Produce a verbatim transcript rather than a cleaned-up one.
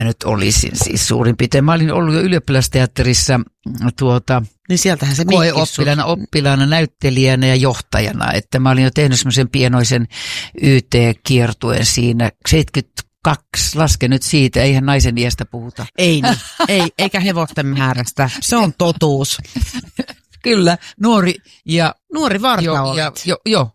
nyt olisin siis suurin piirtein. Mä olin ollut jo ylioppilasteatterissa tuota, niin sieltähän se koeoppilaana, oppilaana, näyttelijänä ja johtajana. Että mä olin jo tehnyt semmoisen pienoisen Y T-kiertueen siinä seitsemänkymmentäkaksi, laske nyt siitä, eihän naisen iästä puhuta. Ei, niin, ei eikä hevosten määrästä, se on totuus. Kyllä, nuori ja... Nuori varta jo, olet. ja, jo, jo,